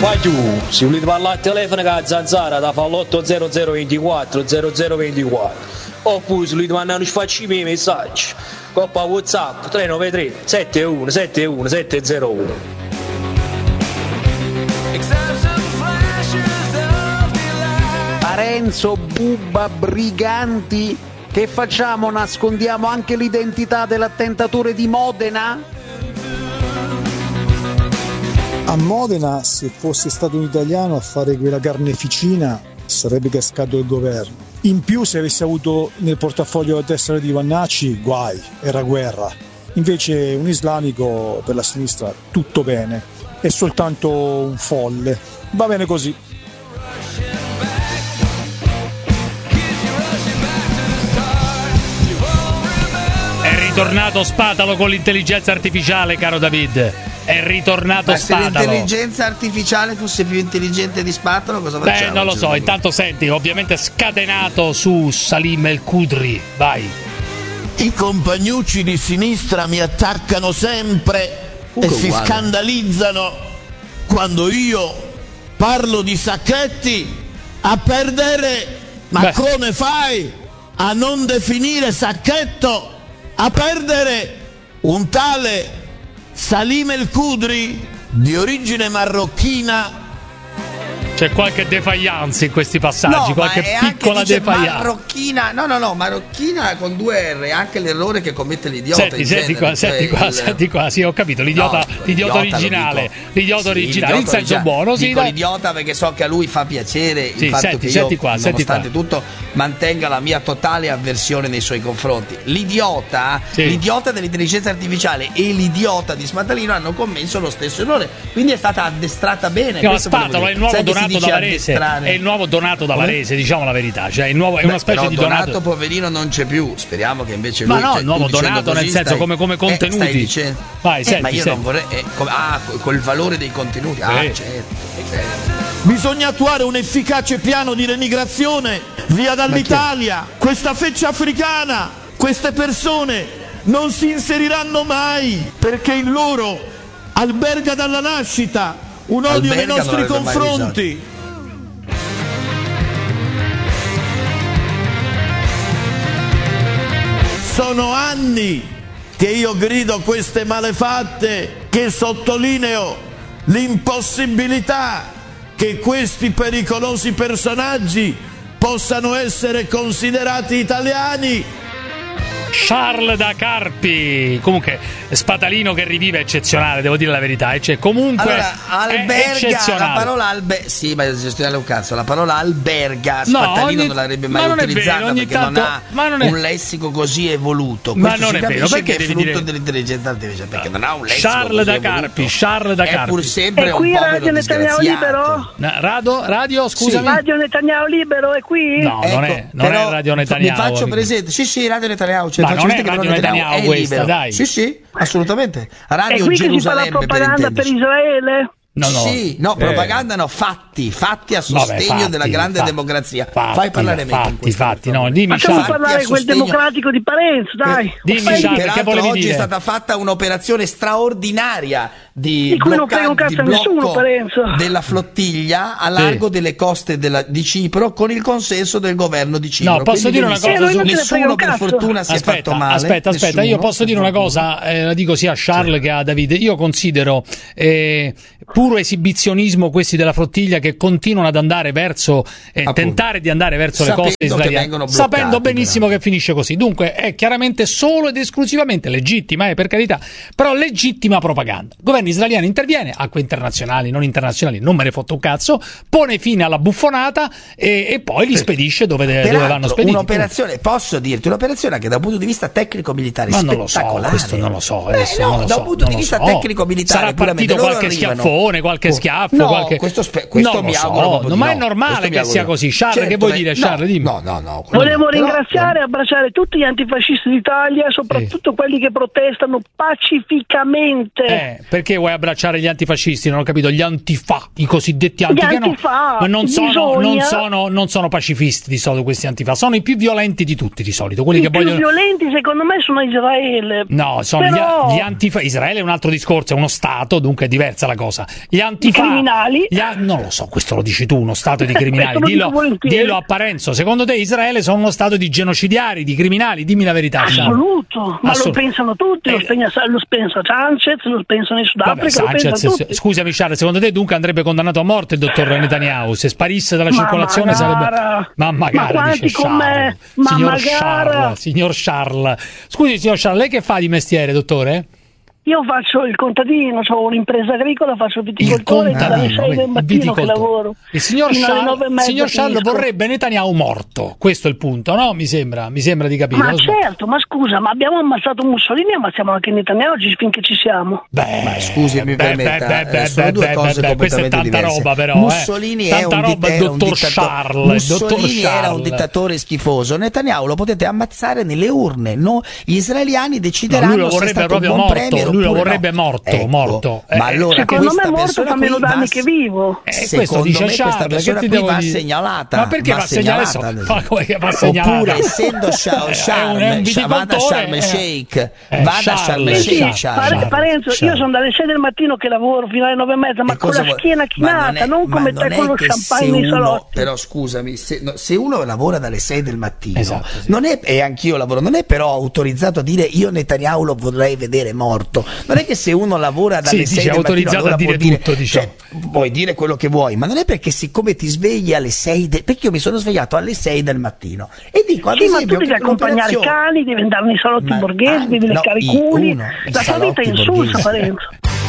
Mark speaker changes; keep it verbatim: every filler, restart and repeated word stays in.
Speaker 1: Ma tu, se volete parlare al telefono con la zanzara, da fa l'otto zero zero ventiquattro zero zero ventiquattro. Oppure se volete mandare un sfaccimi i messaggi, coppa WhatsApp tre nove tre sette uno sette uno sette zero uno.
Speaker 2: Parenzo, Bubba, briganti, che facciamo? Nascondiamo anche l'identità dell'attentatore di Modena?
Speaker 3: A Modena, se fosse stato un italiano a fare quella carneficina, sarebbe cascato il governo. In più, se avesse avuto nel portafoglio la tessera di Vannacci, guai, era guerra. Invece un islamico per la sinistra, tutto bene, è soltanto un folle. Va bene così.
Speaker 4: È ritornato Spatalo con l'intelligenza artificiale, caro David. È ritornato
Speaker 5: Ma
Speaker 4: Spatalo.
Speaker 5: se l'intelligenza artificiale fosse più intelligente di Spatalo, cosa facciamo?
Speaker 4: Beh, non lo so. Intanto senti, ovviamente scatenato su Salim El Kudri. Vai.
Speaker 6: I compagnucci di sinistra mi attaccano sempre
Speaker 5: uh,
Speaker 6: e si
Speaker 5: uguale.
Speaker 6: scandalizzano quando io parlo di Sacchetti. A perdere, ma
Speaker 4: Beh.
Speaker 6: come fai a non definire Sacchetto? A perdere un tale Salim El Kudri di origine marocchina.
Speaker 4: C'è qualche defiance in questi passaggi,
Speaker 5: No,
Speaker 4: qualche
Speaker 5: ma è anche,
Speaker 4: piccola
Speaker 5: dice,
Speaker 4: defiance.
Speaker 5: marocchina, no no no, marocchina con due R, anche l'errore che commette l'idiota.
Speaker 4: Senti,
Speaker 5: in
Speaker 4: senti
Speaker 5: genere,
Speaker 4: qua,
Speaker 5: cioè
Speaker 4: senti qua,
Speaker 5: il...
Speaker 4: senti qua, sì, ho capito, l'idiota,
Speaker 5: No,
Speaker 4: l'idiota,
Speaker 5: l'idiota
Speaker 4: originale,
Speaker 5: lo dico.
Speaker 4: l'idiota
Speaker 5: Sì,
Speaker 4: originale, in
Speaker 5: l'idiota
Speaker 4: senso
Speaker 5: originale.
Speaker 4: buono, sì,
Speaker 5: Dico
Speaker 4: dai.
Speaker 5: l'idiota perché so che a lui fa piacere
Speaker 4: Sì,
Speaker 5: il fatto
Speaker 4: senti,
Speaker 5: che
Speaker 4: senti
Speaker 5: io,
Speaker 4: qua, senti
Speaker 5: nonostante
Speaker 4: qua.
Speaker 5: tutto, mantenga la mia totale avversione nei suoi confronti. L'idiota,
Speaker 4: Sì.
Speaker 5: l'idiota dell'intelligenza artificiale e l'idiota di Smatalino hanno commesso lo stesso errore, quindi è stata addestrata bene.
Speaker 4: No,
Speaker 5: questo volevo
Speaker 4: Spatalo è
Speaker 5: dire.
Speaker 4: il nuovo
Speaker 5: Sai che si
Speaker 4: Donato
Speaker 5: dice
Speaker 4: Davarese,
Speaker 5: addestrare?
Speaker 4: è il nuovo Donato Davarese, diciamo la verità, cioè il nuovo, è
Speaker 5: Beh,
Speaker 4: una specie
Speaker 5: però
Speaker 4: di
Speaker 5: Donato,
Speaker 4: Donato.
Speaker 5: poverino non c'è più, speriamo che invece
Speaker 4: Ma
Speaker 5: lui,
Speaker 4: no,
Speaker 5: cioè,
Speaker 4: il nuovo
Speaker 5: tu dicendo
Speaker 4: Donato, nel
Speaker 5: così,
Speaker 4: senso,
Speaker 5: stai-
Speaker 4: come- come
Speaker 5: eh,
Speaker 4: contenuti.
Speaker 5: stai dicendo-
Speaker 4: Vai,
Speaker 5: eh,
Speaker 4: senti,
Speaker 5: ma io
Speaker 4: senti.
Speaker 5: non vorrei eh, come- ah, col valore dei contenuti. Ah,
Speaker 4: Sì.
Speaker 5: certo, certo.
Speaker 6: Bisogna attuare un efficace piano di remigrazione via dall'Italia. Questa feccia africana, queste persone non si inseriranno mai perché in loro alberga dalla nascita un odio nei
Speaker 5: Alberga non
Speaker 6: nostri
Speaker 5: avrebbe mai
Speaker 6: confronti. Sono anni che io grido queste malefatte, che sottolineo l'impossibilità che questi pericolosi personaggi possano essere considerati italiani.
Speaker 4: Charles da Carpi, comunque Spatalino che rivive è eccezionale, devo dire la verità, e cioè comunque
Speaker 5: Allora,
Speaker 4: è
Speaker 5: alberga, la
Speaker 4: eccezionale.
Speaker 5: parola albe sì, ma gestionale un cazzo, la parola alberga
Speaker 4: No,
Speaker 5: Spatalino
Speaker 4: ogni-
Speaker 5: non l'avrebbe
Speaker 4: ma
Speaker 5: mai
Speaker 4: non è
Speaker 5: utilizzata
Speaker 4: vero, ogni
Speaker 5: perché
Speaker 4: tanto-
Speaker 5: non ha
Speaker 4: ma non è-
Speaker 5: un lessico così evoluto.
Speaker 4: Ma
Speaker 5: Questo
Speaker 4: non
Speaker 5: si
Speaker 4: è vero,
Speaker 5: capisce
Speaker 4: perché
Speaker 5: che è
Speaker 4: devi
Speaker 5: frutto
Speaker 4: dire-
Speaker 5: dell'intelligenza artificiale, perché non ha un lessico
Speaker 4: Charles
Speaker 5: così
Speaker 4: da
Speaker 5: evoluto.
Speaker 4: Carpi, Charles da
Speaker 5: È
Speaker 4: Carpi.
Speaker 5: pur sempre
Speaker 7: E
Speaker 5: un
Speaker 7: qui
Speaker 5: povero
Speaker 7: Radio Netanyahu
Speaker 5: disgraziato.
Speaker 7: libero?
Speaker 4: Na- Radio, radio, scusami.
Speaker 7: Radio Netanyahu libero è qui?
Speaker 4: No, non
Speaker 5: Ecco,
Speaker 4: è, non
Speaker 5: però
Speaker 4: è Radio
Speaker 5: Mi
Speaker 4: Netanyahu.
Speaker 5: faccio presente, sì, sì, Radio Netanyahu, cioè,
Speaker 4: Ma
Speaker 5: faccio
Speaker 4: non è
Speaker 5: presente che
Speaker 4: Radio Netanyahu
Speaker 5: è
Speaker 4: questa,
Speaker 5: libero.
Speaker 4: dai.
Speaker 5: Sì, sì, assolutamente.
Speaker 7: È
Speaker 5: Radio
Speaker 7: qui che si fa la
Speaker 5: Gerusalemme per
Speaker 7: propaganda per
Speaker 5: intenderci.
Speaker 7: Israele?
Speaker 4: No, no.
Speaker 5: Sì, no,
Speaker 4: Eh.
Speaker 5: propaganda no, fatti, fatti a sostegno
Speaker 4: Vabbè, fatti,
Speaker 5: della grande
Speaker 4: fa-
Speaker 5: democrazia.
Speaker 4: fatti,
Speaker 5: Fai parlare me. con
Speaker 4: Fatti,
Speaker 5: questo,
Speaker 4: fatti,
Speaker 5: per
Speaker 4: no,
Speaker 5: favore.
Speaker 4: dimmi
Speaker 7: Facciamo
Speaker 4: Charles.
Speaker 7: parlare
Speaker 5: Fatti a
Speaker 7: quel
Speaker 5: sostegno-
Speaker 7: democratico di Parenzo, dai.
Speaker 4: Dimmi,
Speaker 7: Fai-
Speaker 4: Charles. che
Speaker 5: Peraltro
Speaker 4: volevi
Speaker 5: oggi
Speaker 4: dire?
Speaker 5: è stata fatta un'operazione straordinaria di,
Speaker 7: Di cui non
Speaker 5: blocca-
Speaker 7: frega un cazzo
Speaker 5: di
Speaker 7: a nessuno,
Speaker 5: blocco
Speaker 7: Parenzo.
Speaker 5: della flottiglia a largo delle coste della- di Cipro con il consenso del governo di Cipro.
Speaker 4: No, posso
Speaker 5: Quindi
Speaker 4: dire una
Speaker 5: benissimo.
Speaker 4: cosa
Speaker 7: Eh, noi non ce ne frega
Speaker 5: Nessuno
Speaker 7: un
Speaker 5: per
Speaker 7: cazzo.
Speaker 5: fortuna si è
Speaker 4: Aspetta,
Speaker 5: fatto male.
Speaker 4: aspetta, aspetta, io
Speaker 5: nessuno,
Speaker 4: posso dire una cosa, eh, la dico sia a Charles che a Davide. Io considero eh, puro esibizionismo questi della flottiglia che continuano ad andare verso, eh,
Speaker 5: Appunto.
Speaker 4: tentare di andare verso
Speaker 5: Sapendo
Speaker 4: le coste
Speaker 5: che
Speaker 4: israeliane,
Speaker 5: vengono bloccati,
Speaker 4: sapendo benissimo
Speaker 5: però.
Speaker 4: che finisce così. Dunque è chiaramente solo ed esclusivamente legittima, eh, per carità, però legittima propaganda. Il governo israeliano interviene, acque internazionali, non internazionali, non me ne fotte un cazzo, pone fine alla buffonata e, e poi li spedisce dove, de- dove vanno
Speaker 5: Peraltro,
Speaker 4: spediti.
Speaker 5: un'operazione, posso dirti, un'operazione che da un punto di vista tecnico-militare
Speaker 4: Ma non lo so,
Speaker 5: spettacolare.
Speaker 4: questo non lo so,
Speaker 5: Beh,
Speaker 4: adesso
Speaker 5: no,
Speaker 4: non lo
Speaker 5: da
Speaker 4: so,
Speaker 5: un punto
Speaker 4: non
Speaker 5: di
Speaker 4: lo
Speaker 5: vista
Speaker 4: so.
Speaker 5: tecnico-militare
Speaker 4: Sarà
Speaker 5: puramente,
Speaker 4: partito
Speaker 5: loro
Speaker 4: qualche
Speaker 5: arrivano-
Speaker 4: schiaffone, qualche
Speaker 5: Oh,
Speaker 4: schiaffo,
Speaker 5: no,
Speaker 4: qualche...
Speaker 5: questo, spe- questo
Speaker 4: non
Speaker 5: mi
Speaker 4: lo so,
Speaker 5: auguro proprio
Speaker 4: no,
Speaker 5: di
Speaker 4: ma
Speaker 5: no.
Speaker 4: è normale
Speaker 5: Questo mi
Speaker 4: che
Speaker 5: auguro
Speaker 4: sia
Speaker 5: di no.
Speaker 4: così. Charles,
Speaker 5: Certo,
Speaker 4: che vuoi
Speaker 5: beh,
Speaker 4: dire,
Speaker 5: no,
Speaker 4: Charles? Dimmi.
Speaker 5: No, no, no.
Speaker 7: Volevo
Speaker 5: no, però-
Speaker 7: ringraziare e abbracciare tutti gli antifascisti d'Italia, soprattutto quelli che protestano pacificamente.
Speaker 4: Eh, perché perché vuoi abbracciare gli antifascisti? Non ho capito, gli antifa, i cosiddetti antifa, no,
Speaker 7: antifa,
Speaker 4: ma non sono,
Speaker 7: bisogna-
Speaker 4: non, sono, non sono pacifisti di solito questi antifa, sono i più violenti di tutti di solito, quelli
Speaker 7: I
Speaker 4: che
Speaker 7: più
Speaker 4: vogliono...
Speaker 7: violenti secondo me sono Israele.
Speaker 4: No, sono
Speaker 7: Però-
Speaker 4: gli, gli antifa. Israele è un altro discorso, è uno stato, dunque è diversa la cosa. Gli antifa.
Speaker 7: I criminali?
Speaker 4: gli a- non lo so, questo lo dici tu, uno stato di criminali.
Speaker 7: Questo lo dico
Speaker 4: dillo,
Speaker 7: volentieri.
Speaker 4: dillo a Parenzo. Secondo te Israele sono uno stato di genocidiari, di criminali? Dimmi la verità. Charles.
Speaker 7: Assoluto, ma
Speaker 4: Assolut-
Speaker 7: lo pensano tutti, lo,
Speaker 4: Eh,
Speaker 7: pensa, lo pensa Sanchez, lo pensano in
Speaker 4: Vabbè,
Speaker 7: Sudafrica, lo
Speaker 4: Sanchez,
Speaker 7: pensano tutti.
Speaker 4: scusami Charles, secondo te dunque andrebbe condannato a morte il dottor Netanyahu? Se sparisse dalla
Speaker 7: Ma
Speaker 4: circolazione
Speaker 7: magara.
Speaker 4: sarebbe... Ma magari,
Speaker 7: Ma quanti
Speaker 4: dice
Speaker 7: con me?
Speaker 4: Charles.
Speaker 7: Ma
Speaker 4: Signor
Speaker 7: magara.
Speaker 4: Charles, signor Charles. Scusi, signor Charles, lei che fa di mestiere, dottore?
Speaker 7: Io faccio il contadino, ho un'impresa agricola, faccio il
Speaker 4: Il
Speaker 7: viticoltore, dalle
Speaker 4: contadino,
Speaker 7: sei del
Speaker 4: il
Speaker 7: mattino che
Speaker 4: viticoltore.
Speaker 7: lavoro.
Speaker 4: Il signor
Speaker 7: fino alle
Speaker 4: Charles,
Speaker 7: nove e mezza
Speaker 4: signor Charles
Speaker 7: finisco.
Speaker 4: vorrebbe Netanyahu morto, questo è il punto, no? Mi sembra, mi sembra di capire.
Speaker 7: Ma
Speaker 4: no?
Speaker 7: certo, ma scusa, ma abbiamo ammazzato Mussolini e ammazziamo anche Netanyahu oggi finché ci siamo.
Speaker 4: Beh,
Speaker 6: Ma scusi, mi
Speaker 4: beh,
Speaker 6: permetta,
Speaker 4: beh,
Speaker 6: eh,
Speaker 4: beh,
Speaker 6: sono
Speaker 4: beh,
Speaker 6: due
Speaker 4: beh,
Speaker 6: cose
Speaker 4: beh, questa è
Speaker 6: completamente
Speaker 4: tanta
Speaker 6: diverse.
Speaker 4: roba però,
Speaker 6: Mussolini
Speaker 4: eh.
Speaker 6: è
Speaker 4: Tanta
Speaker 6: un,
Speaker 4: roba,
Speaker 6: di- era un
Speaker 4: dottor
Speaker 6: dittatore.
Speaker 4: Charles, dottor
Speaker 6: Mussolini era un
Speaker 4: Charles.
Speaker 6: dittatore schifoso. Netanyahu lo potete ammazzare nelle urne, no? Gli israeliani
Speaker 4: No,
Speaker 6: decideranno
Speaker 4: lui lo
Speaker 6: se è
Speaker 4: vorrebbe
Speaker 6: stato un
Speaker 4: proprio
Speaker 6: buon
Speaker 4: morto,
Speaker 6: premier
Speaker 4: lui lo
Speaker 6: oppure
Speaker 4: vorrebbe
Speaker 6: no.
Speaker 4: morto,
Speaker 6: Ecco,
Speaker 4: morto.
Speaker 6: Ma
Speaker 4: Eh,
Speaker 6: allora
Speaker 7: Secondo me
Speaker 6: questa
Speaker 7: morto
Speaker 6: persona
Speaker 7: fa meno
Speaker 6: qui va
Speaker 7: danni
Speaker 6: a-
Speaker 7: che vivo.
Speaker 4: Eh,
Speaker 6: Secondo
Speaker 4: questo dice
Speaker 6: me questa
Speaker 4: Charles,
Speaker 6: persona
Speaker 4: che ti
Speaker 6: qui
Speaker 4: devo
Speaker 6: va
Speaker 4: dire?
Speaker 6: segnalata.
Speaker 4: Ma perché va segnalata?
Speaker 6: segnalata?
Speaker 4: Fa come che va segnalata?
Speaker 6: Oppure essendo Sha-
Speaker 4: È un-
Speaker 6: Sharm,
Speaker 4: è un
Speaker 6: Sha- vada a Sharm el
Speaker 4: viticoltore,
Speaker 6: Sheikh,
Speaker 4: eh,
Speaker 6: vada a Sharm el
Speaker 4: Charles,
Speaker 6: Sheikh,
Speaker 4: Charles,
Speaker 6: Charles.
Speaker 7: Pare- Parenzo, io
Speaker 6: Charles.
Speaker 7: sono dalle sei del mattino che lavoro fino alle nove e mezza, ma
Speaker 6: E
Speaker 7: con
Speaker 6: cosa
Speaker 7: la
Speaker 6: vuoi-
Speaker 7: schiena
Speaker 6: ma
Speaker 7: chinata,
Speaker 6: è-
Speaker 7: non
Speaker 6: ma
Speaker 7: come
Speaker 6: non
Speaker 7: te
Speaker 6: è
Speaker 7: con lo
Speaker 6: che
Speaker 7: champagne
Speaker 6: se
Speaker 7: nei
Speaker 6: uno-
Speaker 7: salotti.
Speaker 6: Però scusami, se, no, se uno lavora dalle sei del mattino,
Speaker 4: Esatto, sì.
Speaker 6: non è, e anch'io lavoro, non è però autorizzato a dire io Netanyahu lo vorrei vedere morto. Non è che se uno lavora dalle
Speaker 4: Sì,
Speaker 6: sei
Speaker 4: dice,
Speaker 6: del mattino
Speaker 4: autorizzato
Speaker 6: allora
Speaker 4: a dire
Speaker 6: può dire,
Speaker 4: tutto, diciamo.
Speaker 6: cioè, puoi dire quello che vuoi, ma non è perché siccome ti svegli alle sei de- perché io mi sono svegliato alle sei del mattino e dico ad
Speaker 7: Sì, ma
Speaker 6: esempio
Speaker 7: tu devi
Speaker 6: che
Speaker 7: accompagnare i
Speaker 6: l'operazione-
Speaker 7: cani, devi andare nei salotti
Speaker 6: Ma-
Speaker 7: borghesi,
Speaker 6: ah,
Speaker 7: devi
Speaker 6: no,
Speaker 7: leccare i
Speaker 6: i-
Speaker 7: culi.
Speaker 6: uno, i
Speaker 7: La tua vita è
Speaker 6: salotti
Speaker 7: insulsa,
Speaker 6: borghesi.
Speaker 7: Parenzo.